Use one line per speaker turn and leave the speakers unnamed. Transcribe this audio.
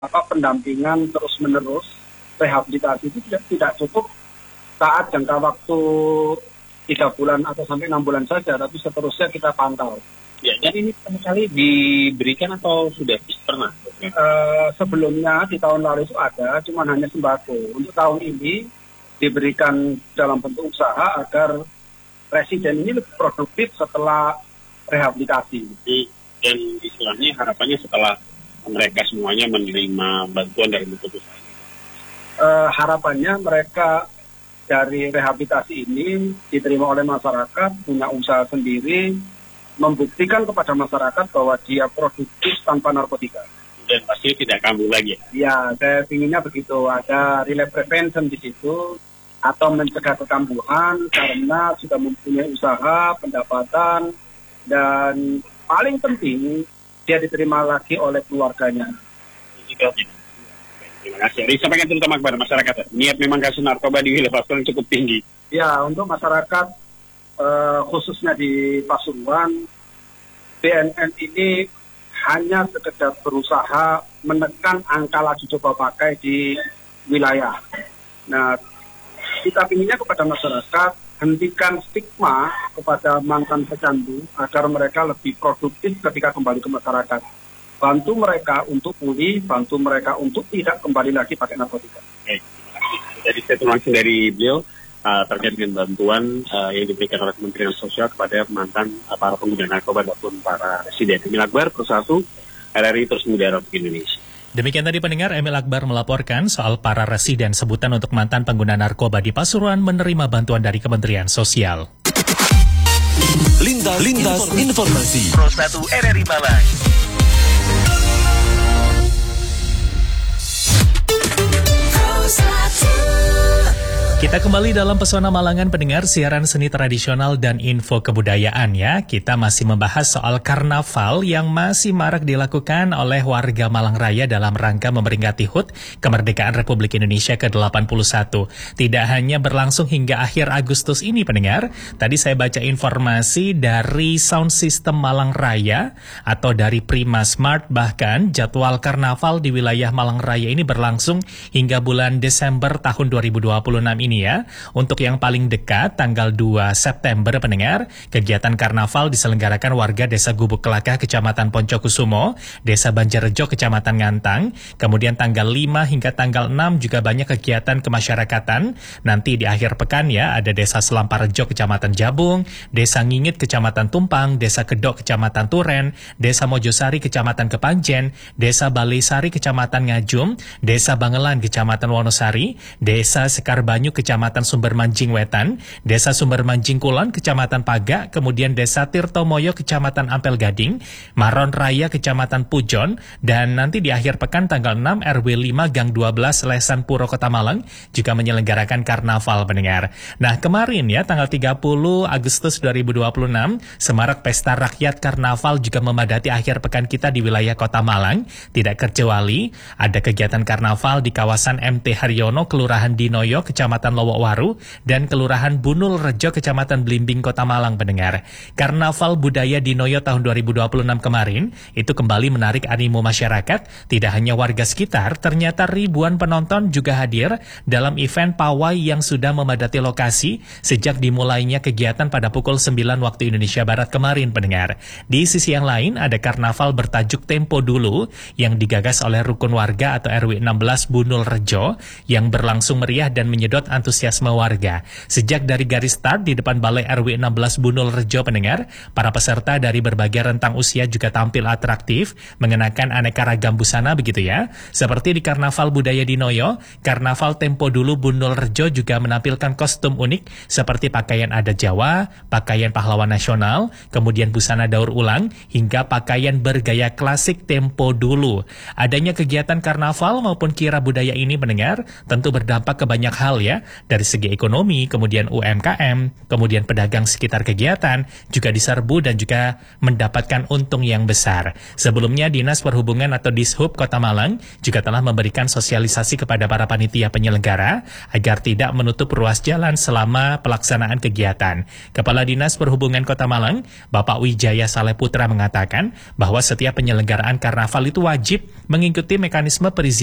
pendampingan terus-menerus, rehabilitasi itu tidak cukup saat jangka waktu 3 bulan atau sampai 6 bulan saja, tapi seterusnya kita pantau.
Ya, jadi ini pertama kali diberikan atau sudah pernah?
Sebelumnya di tahun lalu itu ada, cuma hanya sembako. Untuk tahun ini diberikan dalam bentuk usaha agar residen ini lebih produktif setelah rehabilitasi.
Dan istilahnya harapannya setelah mereka semuanya menerima bantuan dari bentuk usaha.
Harapannya mereka dari rehabilitasi ini diterima oleh masyarakat, punya usaha sendiri, membuktikan kepada masyarakat bahwa dia produktif tanpa narkotika.
Dan pasti tidak kambuh lagi.
Ya, saya inginnya begitu. Ada relapse prevention di situ atau mencegah kekambuhan karena sudah mempunyai usaha, pendapatan, dan paling penting dia diterima lagi oleh keluarganya.
Terima kasih. Disampaikan terutama kepada masyarakat. Niat memang kasus narkoba di wilayah Pasuruan cukup tinggi.
Ya, untuk masyarakat khususnya di Pasuruan, BNN ini hanya sekedar berusaha menekan angka laju coba pakai di wilayah. Nah, kita inginnya kepada masyarakat hentikan stigma kepada mantan pecandu agar mereka lebih produktif ketika kembali ke masyarakat. Bantu mereka untuk pulih, bantu mereka untuk tidak kembali lagi pakai narkotika.
Oke, terima kasih. Jadi statement langsung dari beliau terkait dengan bantuan yang diberikan oleh Kementerian Sosial kepada mantan para pengguna narkoba maupun para residen. Emil Akbar, Pro1, RRI Terus Muda Republik Indonesia.
Demikian tadi pendengar, Emil Akbar melaporkan soal para residen sebutan untuk mantan pengguna narkoba di Pasuruan menerima bantuan dari Kementerian Sosial.
Lintas informasi.
Pro1 RRI Malang.
Kita kembali dalam Pesona Malangan pendengar siaran seni tradisional dan info kebudayaan ya. Kita masih membahas soal karnaval yang masih marak dilakukan oleh warga Malang Raya dalam rangka memperingati HUT Kemerdekaan Republik Indonesia ke-81. Tidak hanya berlangsung hingga akhir Agustus ini pendengar. Tadi saya baca informasi dari Sound System Malang Raya atau dari Prima Smart, bahkan jadwal karnaval di wilayah Malang Raya ini berlangsung hingga bulan Desember tahun 2026 ini ya. Untuk yang paling dekat, tanggal 2 September pendengar, kegiatan karnaval diselenggarakan warga Desa Gubuk Kelakah, Kecamatan Poncokusumo, Desa Banjarjo, Kecamatan Ngantang. Kemudian tanggal 5 hingga tanggal 6 juga banyak kegiatan kemasyarakatan. Nanti di akhir pekan ya, ada Desa Selamparjo, Kecamatan Jabung, Desa Ngingit, Kecamatan Tumpang, Desa Kedok, Kecamatan Turen, Desa Mojosari, Kecamatan Kepanjen, Desa Balisari, Kecamatan Ngajum, Desa Bangelan, Kecamatan Wonosari, Desa Sekarbanyu, Kecamatan Sumbermanjing Wetan, Desa Sumbermanjing Kulon, Kecamatan Paga, kemudian Desa Tirtomoyo, Kecamatan Ampel Gading, Maron Raya, Kecamatan Pujon, dan nanti di akhir pekan tanggal 6 RW 5 Gang 12 Lesan Puro Kota Malang juga menyelenggarakan karnaval pendengar. Nah kemarin ya tanggal 30 Agustus 2026 semarak Pesta Rakyat Karnaval juga memadati akhir pekan kita di wilayah Kota Malang. Tidak kecuali ada kegiatan karnaval di kawasan MT Haryono, Kelurahan Dinoyo, Kecamatan Lowokwaru, dan Kelurahan Bunul Rejo, Kecamatan Blimbing, Kota Malang pendengar. Karnaval Budaya Dinoyo tahun 2026 kemarin itu kembali menarik animo masyarakat. Tidak hanya warga sekitar, ternyata ribuan penonton juga hadir dalam event pawai yang sudah memadati lokasi sejak dimulainya kegiatan pada pukul 9 waktu Indonesia Barat kemarin pendengar. Di sisi yang lain ada karnaval bertajuk Tempo Dulu yang digagas oleh rukun warga atau RW 16 Bunul Rejo yang berlangsung meriah dan menyedot antusiasme warga. Sejak dari garis start di depan Balai RW 16 Bunul Rejo pendengar, para peserta dari berbagai rentang usia juga tampil atraktif mengenakan aneka ragam busana begitu ya. Seperti di Karnaval Budaya Dinoyo, Karnaval Tempo Dulu Bunul Rejo juga menampilkan kostum unik seperti pakaian adat Jawa, pakaian pahlawan nasional, kemudian busana daur ulang, hingga pakaian bergaya klasik Tempo Dulu. Adanya kegiatan karnaval maupun kira budaya ini pendengar tentu berdampak ke banyak hal ya, ya, dari segi ekonomi, kemudian UMKM, kemudian pedagang sekitar kegiatan, juga diserbu dan juga mendapatkan untung yang besar. Sebelumnya, Dinas Perhubungan atau Dishub Kota Malang juga telah memberikan sosialisasi kepada para panitia penyelenggara agar tidak menutup ruas jalan selama pelaksanaan kegiatan. Kepala Dinas Perhubungan Kota Malang, Bapak Wijaya Saleh Putra mengatakan bahwa setiap penyelenggaraan karnaval itu wajib mengikuti mekanisme perizinan